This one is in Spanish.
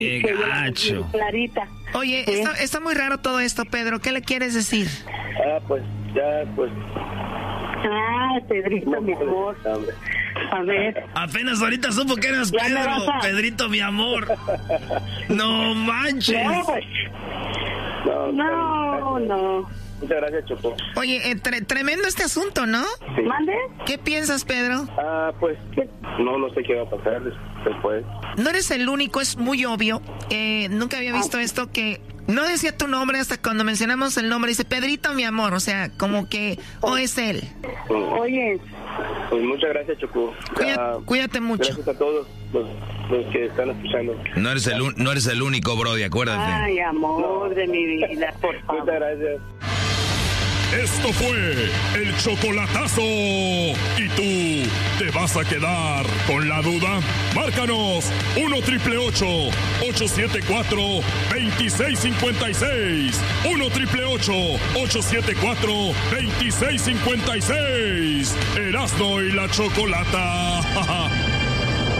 Qué gacho. Clarita. Oye, ¿Sí? está muy raro todo esto, Pedro. ¿Qué le quieres decir? Pues ya, pues. Pedrito, mi amor. A ver. Apenas ahorita supo que eras Ya me Pedro. vas a- Pedrito, mi amor. No manches. No, pues. No. Muchas gracias, Choco. Oye, tremendo este asunto, ¿no? Sí. ¿Mande? ¿Qué piensas, Pedro? Pues no sé qué va a pasar después. No eres el único, es muy obvio. Nunca había visto esto que no decía tu nombre hasta cuando mencionamos el nombre. Dice Pedrito, mi amor. O sea, como que, es él. Oye. Pues muchas gracias, Choco. Cuídate mucho. Gracias a todos los que están escuchando. No eres el único, Brody, acuérdate. Ay, amor de mi vida, por favor. Muchas gracias. Esto fue el chocolatazo. ¿Y tú te vas a quedar con la duda? Márcanos 1-888-874-2656. 1-888-874-2656. Erasmo y la Chocolata.